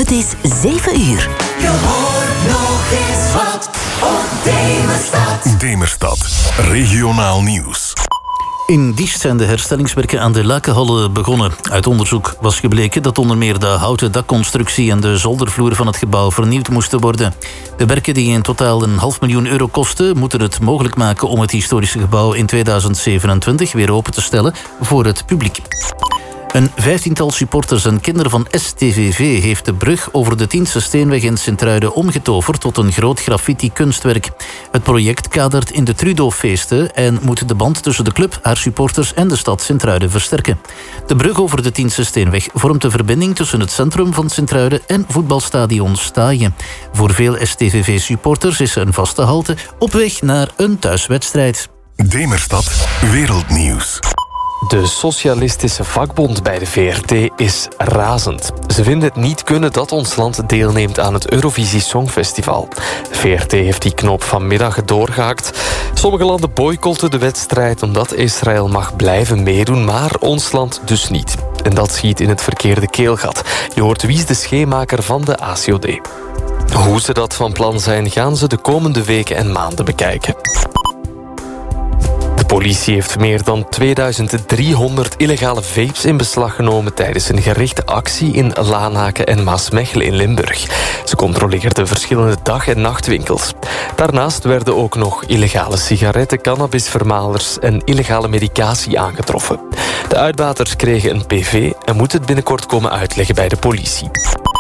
Het is 7 uur. Je hoort nog eens wat op Demerstad. Demerstad, regionaal nieuws. In Diest zijn de herstellingswerken aan de Lakenhallen begonnen. Uit onderzoek was gebleken dat onder meer de houten dakconstructie en de zoldervloer van het gebouw vernieuwd moesten worden. De werken die in totaal €500.000 kosten, moeten het mogelijk maken om het historische gebouw in 2027 weer open te stellen voor het publiek. Een 15-tal supporters en kinderen van STVV heeft de brug over de Tiense Steenweg in Sint-Truiden omgetoverd tot een groot graffiti-kunstwerk. Het project kadert in de Trudeau-feesten en moet de band tussen de club, haar supporters en de stad Sint-Truiden versterken. De brug over de Tiense Steenweg vormt de verbinding tussen het centrum van Sint-Truiden en voetbalstadion Staaien. Voor veel STVV-supporters is een vaste halte op weg naar een thuiswedstrijd. Demerstad, wereldnieuws. De socialistische vakbond bij de VRT is razend. Ze vinden het niet kunnen dat ons land deelneemt aan het Eurovisie Songfestival. De VRT heeft die knop vanmiddag doorgehakt. Sommige landen boycotten de wedstrijd omdat Israël mag blijven meedoen, maar ons land dus niet. En dat schiet in het verkeerde keelgat. Je hoort Wies de Scheemaker van de ACOD. Hoe ze dat van plan zijn, gaan ze de komende weken en maanden bekijken. De politie heeft meer dan 2300 illegale vapes in beslag genomen tijdens een gerichte actie in Laanaken en Maasmechelen in Limburg. Ze controleerden verschillende dag- en nachtwinkels. Daarnaast werden ook nog illegale sigaretten, cannabisvermalers en illegale medicatie aangetroffen. De uitbaters kregen een PV en moeten het binnenkort komen uitleggen bij de politie.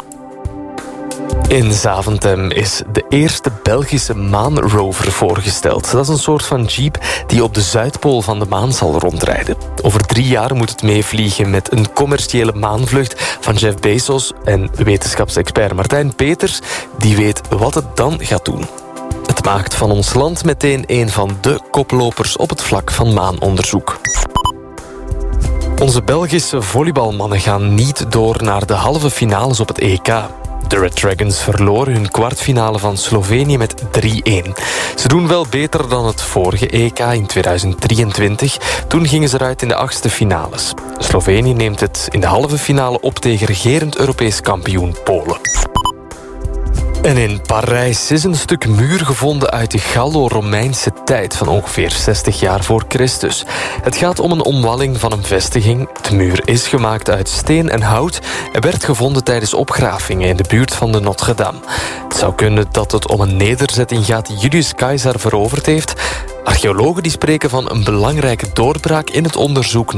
In Zaventem is de eerste Belgische maanrover voorgesteld. Dat is een soort van jeep die op de Zuidpool van de maan zal rondrijden. Over 3 jaar moet het meevliegen met een commerciële maanvlucht van Jeff Bezos en wetenschapsexpert Martijn Peters. Die weet wat het dan gaat doen. Het maakt van ons land meteen een van de koplopers op het vlak van maanonderzoek. Onze Belgische volleybalmannen gaan niet door naar de halve finales op het EK. De Red Dragons verloren hun kwartfinale van Slovenië met 3-1. Ze doen wel beter dan het vorige EK in 2023. Toen gingen ze eruit in de 8e finales. Slovenië neemt het in de halve finale op tegen regerend Europees kampioen Polen. En in Parijs is een stuk muur gevonden uit de Gallo-Romeinse tijd van ongeveer 60 jaar voor Christus. Het gaat om een omwalling van een vestiging. De muur is gemaakt uit steen en hout en werd gevonden tijdens opgravingen in de buurt van de Notre-Dame. Het zou kunnen dat het om een nederzetting gaat die Julius Caesar veroverd heeft. Archeologen die spreken van een belangrijke doorbraak in het onderzoek